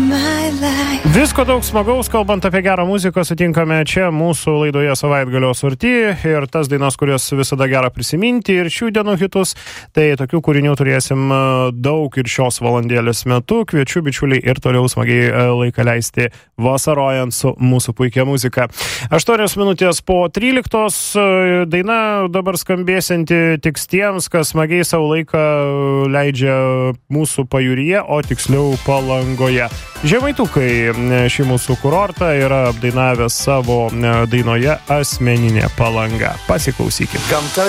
Visko daug smagaus, kalbant apie gerą muziką, sutinkame čia mūsų laidoje Savaitgalio sorti ir tas dainas, kurios visada gera prisiminti ir šių dienų hitus, tai tokių kūrinių turėsim daug ir šios valandėlės metu. Kviečiu bičiuliai ir toliau smagiai laiką leisti vasarojant su mūsų puikia muzika. 8 minutės po 13 daina dabar skambėsianti tik tiems, kas smagiai savo laiką leidžia mūsų pajūryje, o tiksliau Palangoje. Žemaitukai šį mūsų kurortą yra apdainavę savo dainoje Asmeninė Palanga. Pasiklausykime. Gamtoje